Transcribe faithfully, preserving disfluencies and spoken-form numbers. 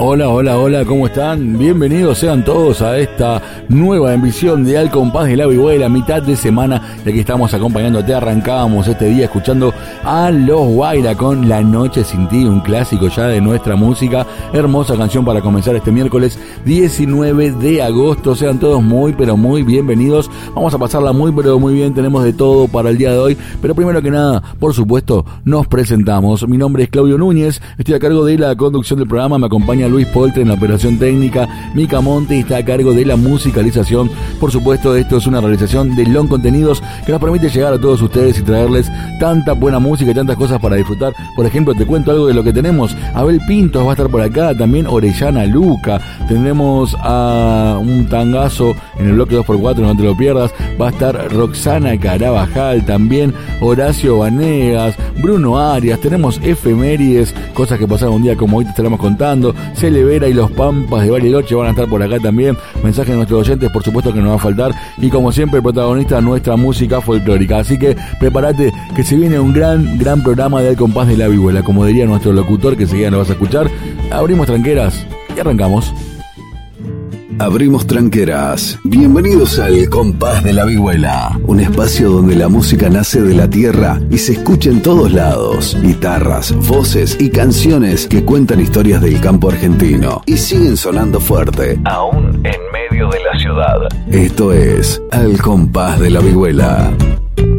Hola, hola, hola, ¿cómo están? Bienvenidos sean todos a esta nueva emisión de Al Compás de la Vihuela, mitad de semana, de que estamos acompañándote. Arrancábamos este día escuchando a Los Guaira con La Noche Sin Ti, un clásico ya de nuestra música. Hermosa canción para comenzar este miércoles diecinueve de agosto. Sean todos muy, pero muy bienvenidos. Vamos a pasarla muy, pero muy bien. Tenemos de todo para el día de hoy. Pero primero que nada, por supuesto, nos presentamos. Mi nombre es Claudio Núñez, estoy a cargo de la conducción del programa. Me acompaña Luis Poltre en la operación técnica. Mica Monte está a cargo de la musicalización. Por supuesto, esto es una realización de Long Contenidos que nos permite llegar a todos ustedes y traerles tanta buena música y tantas cosas para disfrutar. Por ejemplo, te cuento algo de lo que tenemos. Abel Pintos va a estar por acá, también Orellana Luca. Tendremos a un tangazo en el bloque dos por cuatro, no te lo pierdas. Va a estar Roxana Carabajal, también Horacio Vanegas, Bruno Arias. Tenemos efemérides, cosas que pasaron un día como hoy te estaremos contando. Celevera y los Pampas de Bariloche van a estar por acá también. Mensajes de nuestros oyentes, por supuesto que nos va a faltar. Y como siempre, el protagonista, nuestra música folclórica. Así que prepárate, que se viene un gran, gran programa de Al Compás de la Vihuela. Como diría nuestro locutor, que enseguida nos vas a escuchar. Abrimos tranqueras y arrancamos. Abrimos tranqueras. Bienvenidos al Compás de la Vihuela, un espacio donde la música nace de la tierra y se escucha en todos lados. Guitarras, voces y canciones que cuentan historias del campo argentino y siguen sonando fuerte, aún en medio de la ciudad. Esto es Al Compás de la Vihuela.